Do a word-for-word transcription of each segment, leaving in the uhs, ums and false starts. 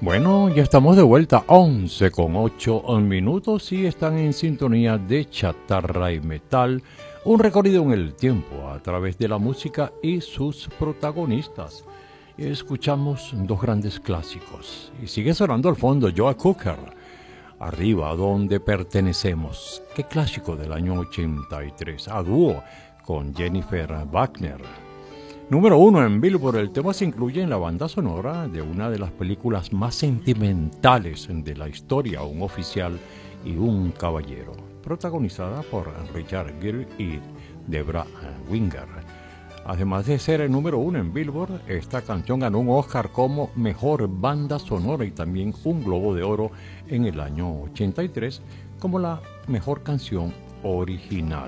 Bueno, ya estamos de vuelta, once con ocho minutos y están en sintonía de Chatarra y Metal, un recorrido en el tiempo a través de la música y sus protagonistas. Escuchamos dos grandes clásicos y sigue sonando al fondo Joe Cocker, Arriba donde pertenecemos, qué clásico del año ochenta y tres, a dúo con Jennifer Wagner. Número uno en Billboard, el tema se incluye en la banda sonora de una de las películas más sentimentales de la historia, Un oficial y un caballero, protagonizada por Richard Gere y Debra Winger. Además de ser el número uno en Billboard, esta canción ganó un Oscar como Mejor Banda Sonora y también un Globo de Oro en el año ochenta y tres como la Mejor Canción Original.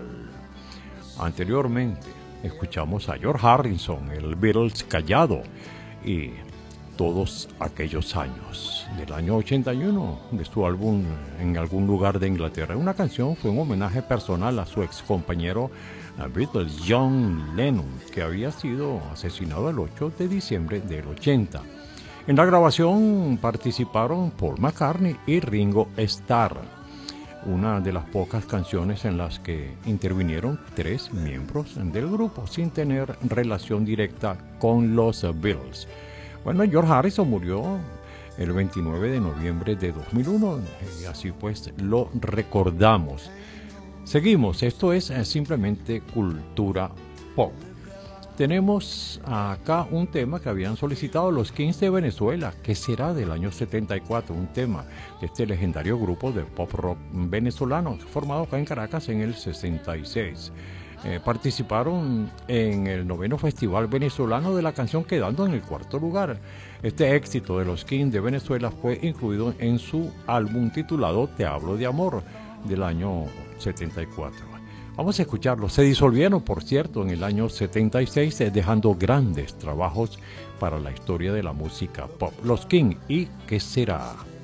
Anteriormente, escuchamos a George Harrison, el Beatles callado, y todos aquellos años, del año ochenta y uno, de su álbum En algún lugar de Inglaterra. Una canción fue un homenaje personal a su ex compañero Beatles, John Lennon, que había sido asesinado el ocho de diciembre del ochenta. En la grabación participaron Paul McCartney y Ringo Starr, una de las pocas canciones en las que intervinieron tres miembros del grupo sin tener relación directa con los Beatles. Bueno, George Harrison murió el veintinueve de noviembre de dos mil uno y así pues lo recordamos. Seguimos, esto es simplemente cultura pop. Tenemos acá un tema que habían solicitado los Kings de Venezuela, que será del año setenta y cuatro, un tema de este legendario grupo de pop rock venezolano, formado acá en Caracas en el sesenta y seis. Eh, participaron en el noveno Festival Venezolano de la Canción, quedando en el cuarto lugar. Este éxito de los Kings de Venezuela fue incluido en su álbum titulado Te hablo de amor, del año setenta y cuatro. Vamos a escucharlo. Se disolvieron, por cierto, en el año setenta y seis, dejando grandes trabajos para la historia de la música pop. Los Kings y ¿Qué será?